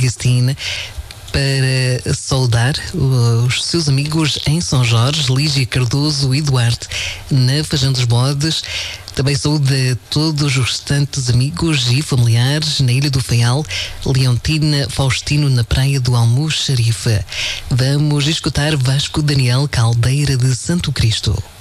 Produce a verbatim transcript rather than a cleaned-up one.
Augustine, para saudar os seus amigos em São Jorge, Lígia Cardoso e Duarte, na Fajã dos Bodes. Também saúde a todos os restantes amigos e familiares na Ilha do Faial, Leontina Faustino na Praia do Almoxarife. Vamos escutar Vasco Daniel Caldeira de Santo Cristo.